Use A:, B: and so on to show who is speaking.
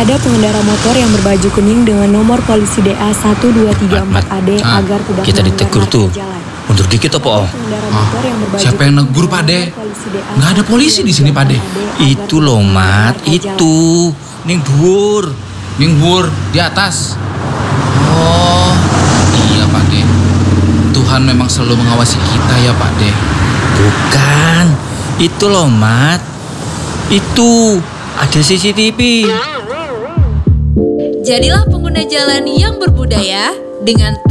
A: kepada pengendara motor yang berbaju kuning dengan nomor polisi DA 1234AD agar tidak
B: kita ditegur tuh.
A: jalan.
B: Mundur dikit apa?
A: Pengendara motor yang berbaju
C: Siapa yang
A: kuning
C: negur,
A: dengan
C: Pak De?
A: nomor polisi DA
C: Nggak ada polisi di sini, Pak De.
A: 1234AD
B: Itu loh Mat, itu. Ning dhuwur.
C: Ning Bur, di atas. Oh, iya Pak De. Tuhan memang selalu mengawasi kita ya Pak De.
B: Bukan. Itu loh Mat. Itu ada CCTV.
D: Jadilah pengguna jalan yang berbudaya dengan